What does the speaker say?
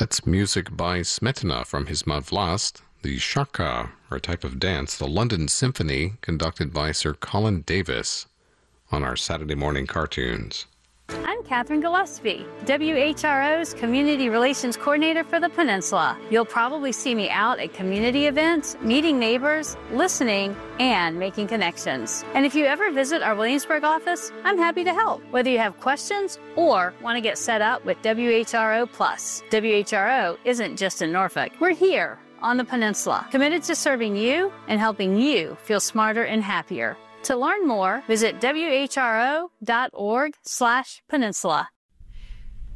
That's music by Smetana from his Mavlast, the Shaka, or type of dance, the London Symphony, conducted by Sir Colin Davis, on our Saturday morning cartoons. I'm Catherine Gillespie, WHRO's Community Relations Coordinator for the Peninsula. You'll probably see me out at community events, meeting neighbors, listening, and making connections. And if you ever visit our Williamsburg office, I'm happy to help, whether you have questions or want to get set up with WHRO Plus. WHRO isn't just in Norfolk. We're here on the Peninsula, committed to serving you and helping you feel smarter and happier. To learn more, visit whro.org/peninsula.